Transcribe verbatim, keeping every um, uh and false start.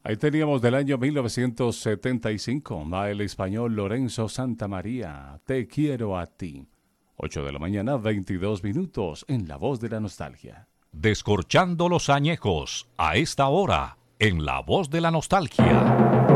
Ahí teníamos del año mil novecientos setenta y cinco a el español Lorenzo Santamaría, Te quiero a ti. ocho de la mañana, veintidós minutos en La Voz de la Nostalgia. Descorchando los añejos a esta hora en La Voz de la Nostalgia.